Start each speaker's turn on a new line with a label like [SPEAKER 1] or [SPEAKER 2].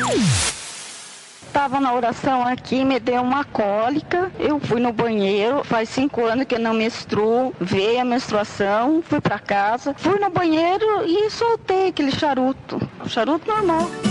[SPEAKER 1] Estava na oração aqui, me deu uma cólica, eu fui no banheiro, faz 5 anos que eu não menstruo, veio a menstruação, fui para casa, fui no banheiro e soltei aquele charuto normal.